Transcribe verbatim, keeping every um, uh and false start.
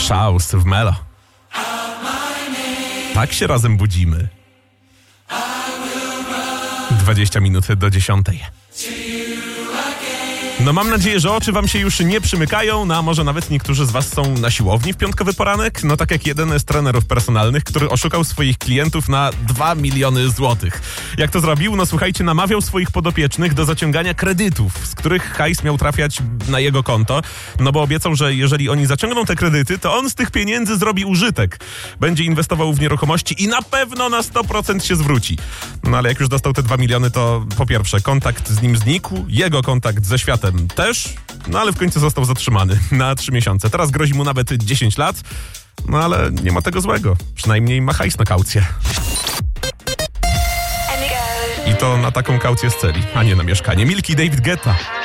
Szaus w Melo. Tak się razem budzimy. dwadzieścia minut do dziesiątej. No mam nadzieję, że oczy wam się już nie przymykają, no a może nawet niektórzy z was są na siłowni w piątkowy poranek? No tak jak jeden z trenerów personalnych, który oszukał swoich klientów na dwa miliony złotych. Jak to zrobił? No słuchajcie, namawiał swoich podopiecznych do zaciągania kredytów, z których hajs miał trafiać na jego konto, no bo obiecał, że jeżeli oni zaciągną te kredyty, to on z tych pieniędzy zrobi użytek. Będzie inwestował w nieruchomości i na pewno na sto procent się zwróci. No ale jak już dostał te dwa miliony, to po pierwsze kontakt z nim znikł, jego kontakt ze światem też, no ale w końcu został zatrzymany na trzy miesiące. Teraz grozi mu nawet dziesięć lat, no ale nie ma tego złego. Przynajmniej ma hajs na kaucję. I to na taką kaucję z celi, a nie na mieszkanie. Milki, David Guetta.